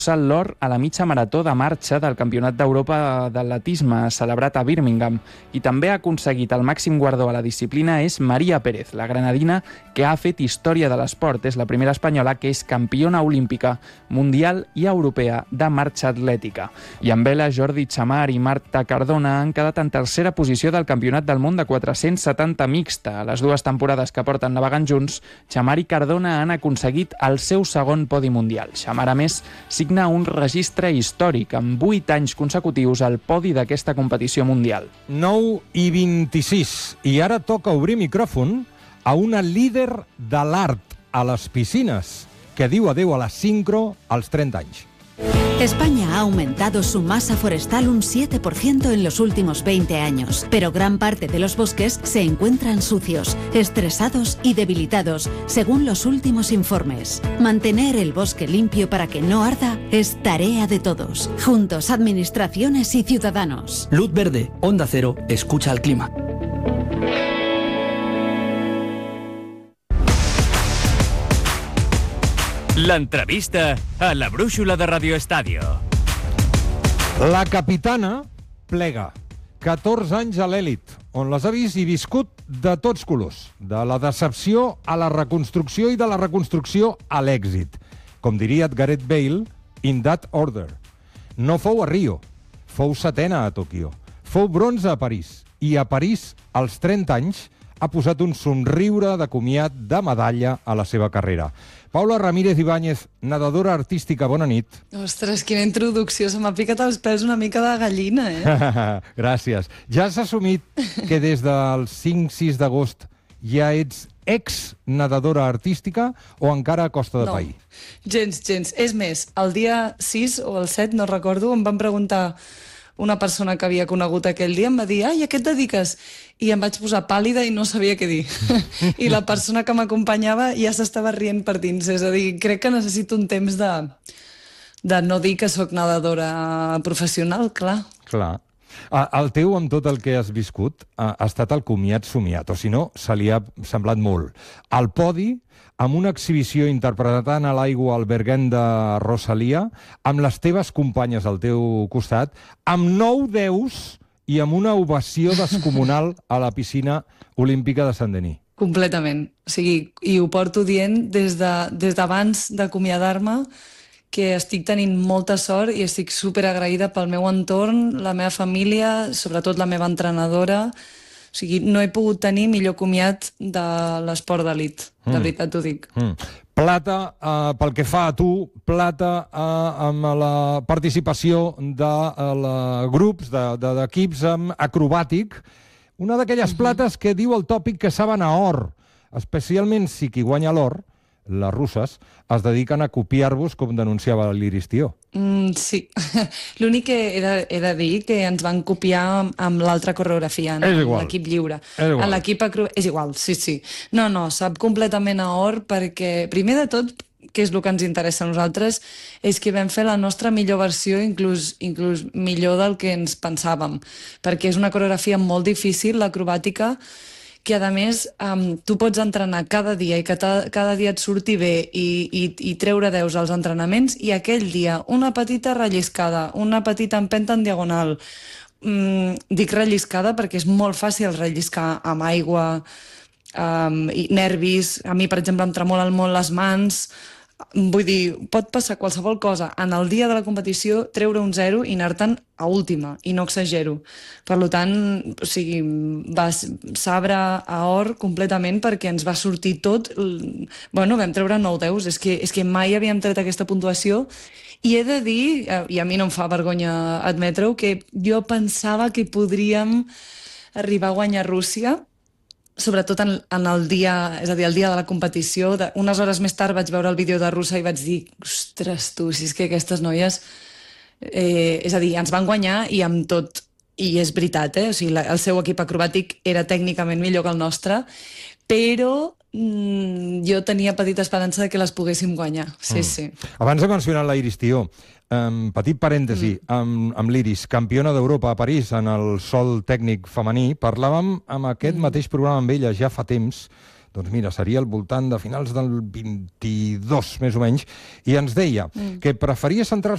l'or a la mitja marató de marxa del Campionat d'Europa d'atletisme celebrat a Birmingham, i també ha aconseguit el màxim guardó a la disciplina és Maria Pérez, la granadina que ha fet història de l'esport. És la primera espanyola que és campiona olímpica, mundial i europea de marxa atlètica. I amb ella, Jordi Chamar i Marta Cardona han quedat en tercera posició del Campionat del món de 470 mixta. A les dues temporades que porten navegant junts, Chamar i Cardona han aconseguit el seu segon podi mundial. Chamar, a més, signa un registre històric amb 8 anys consecutius al podi d'aquesta competició mundial. 9:26. I ara toca obrir micròfon a una líder de l'art a les piscines que diu adeu a la sincro als 30 anys. España ha aumentado su masa forestal un 7% en los últimos 20 años, pero gran parte de los bosques se encuentran sucios, estresados y debilitados, según los últimos informes. Mantener el bosque limpio para que no arda es tarea de todos, juntos administraciones y ciudadanos. Luz Verde, Onda Cero, escucha al clima. L'entrevista a la brúixola de Radio Estadio. La capitana plega 14 anys a l'èlit, on les ha vist i viscut de tots colors, de la decepció a la reconstrucció i de la reconstrucció a l'èxit. Com diria Gareth Bale, in that order. No fou a Rio, fou setena a Tòquio, fou bronze a París, i a París, als 30 anys, ha posat un somriure de comiat de medalla a la seva carrera. Paula Ramírez Ibáñez, nedadora artística, bona nit. Ostres, quina introducció, se m'ha picat els pèls una mica de gallina, Gràcies. Ja has assumit que des del 5-6 d'agost ja ets ex-nedadora artística o encara a costa de No, pair? gens. És més, el dia 6 o el 7, no recordo, em van preguntar una persona que havia conegut aquell dia, em va dir, ai, a què et dediques? I em vaig posar pàl·lida i no sabia què dir. I la persona que m'acompanyava ja s'estava rient per dins. És a dir, crec que necessito un temps de no dir que sóc nedadora professional, clar. Clar. El teu, amb tot el que has viscut, ha estat el comiat somiat, o si no, se li ha semblat molt. Al podi, amb una exhibició interpretant a l'aigua el Bergen de Rosalia, amb les teves companyes al teu costat, amb 9 deus i amb una ovació descomunal a la piscina olímpica de Saint-Denis. Completament. O sigui, i ho porto dient des d'abans d'acomiadar-me, que estic tenint molta sort i estic superagraïda pel meu entorn, la meva família, sobretot la meva entrenadora. O sigui, no he pogut tenir millor comiat de l'esport d'elit, de veritat t'ho dic. Plata, pel que fa a tu, plata amb la participació de grups, d'equips acrobàtic, una d'aquelles plates que diu el tòpic que saben a or, especialment si qui guanya l'or, les russes, es dediquen a copiar-vos, com denunciava l'Iris Tió. Sí. L'únic que he de dir que ens van copiar amb l'altra coreografia, en l'equip lliure. En l'equip és igual, sí. No, sap completament a or perquè, primer de tot, que és el que ens interessa a nosaltres, és que vam fer la nostra millor versió, inclús millor del que ens pensàvem, perquè és una coreografia molt difícil, l'acrobàtica, que a més tu pots entrenar cada dia i que cada dia et surti bé i treure 10 als entrenaments, i aquell dia una petita relliscada, una petita empenta en diagonal. Dic relliscada perquè és molt fàcil relliscar amb aigua, i nervis. A mi, per exemple, em tremolen molt les mans. Vull dir, pot passar qualsevol cosa. En el dia de la competició, treure un 0 i anar-te'n a última, i no exagero. Per tant, o sigui, va sabre a or completament perquè ens va sortir tot. Bueno, vam treure 9-10. És que mai havíem tret aquesta puntuació. I he de dir, i a mi no em fa vergonya admetre-ho, que jo pensava que podríem arribar a guanyar Rússia, sobretot en el dia, és a dir, el dia de la competició. Unes hores més tard vaig veure el vídeo de Russa i vaig dir, ostres, tu, si és que aquestes noies... és a dir, ens van guanyar i amb tot, i és veritat, o sigui, el seu equip acrobàtic era tècnicament millor que el nostre, però jo tenia petita esperança de que les poguéssim guanyar. Sí. Abans de mencionar la Iris Tió, petit parèntesi, amb l'Iris, campiona d'Europa a París en el sol tècnic femení, parlàvem amb aquest mateix programa amb ella ja fa temps, doncs mira, seria al voltant de finals del 22, més o menys, i ens deia que preferia centrar-se